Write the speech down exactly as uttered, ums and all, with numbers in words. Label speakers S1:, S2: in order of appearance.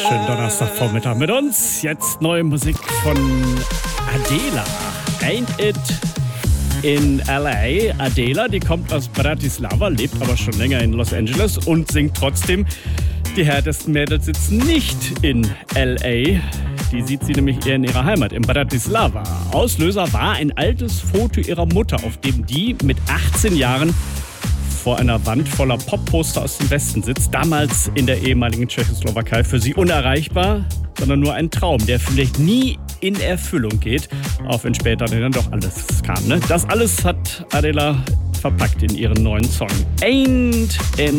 S1: Schönen Donnerstagvormittag mit uns. Jetzt neue Musik von Adela. Ain't It in L A. Adela, die kommt aus Bratislava, lebt aber schon länger in Los Angeles und singt trotzdem. Die härtesten Mädels sitzen nicht in L A. Die sieht sie nämlich eher in ihrer Heimat, in Bratislava. Auslöser war ein altes Foto ihrer Mutter, auf dem die mit achtzehn Jahren vor einer Wand voller Popposter aus dem Westen sitzt. Damals in der ehemaligen Tschechoslowakei. Für sie unerreichbar, sondern nur ein Traum, der vielleicht nie in Erfüllung geht. Auch wenn später dann doch alles kam. Ne? Das alles hat Adela verpackt in ihren neuen Song. Ain't in